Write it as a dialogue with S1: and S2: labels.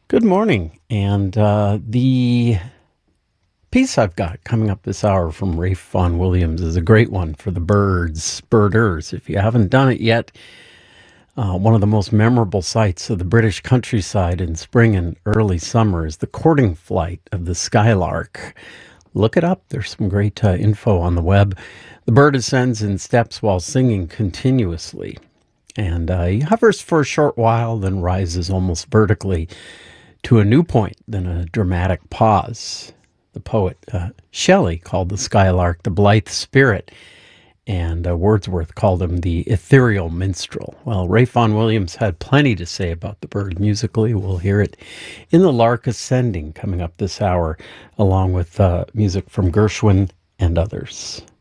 S1: Good morning. The piece I've got coming up this hour from Rafe Vaughan Williams is a great one for the birders. If you haven't done it yet, one of the most memorable sights of the British countryside in spring and early summer is the courting flight of the skylark. Look it up. There's some great info on the web. The bird ascends in steps while singing continuously. And he hovers for a short while, then rises almost vertically to a new point, then a dramatic pause. The poet Shelley called the skylark the blithe spirit, and Wordsworth called him the ethereal minstrel. Well, Rafe Vaughan Williams had plenty to say about the bird musically. We'll hear it in The Lark Ascending coming up this hour, along with music from Gershwin and others.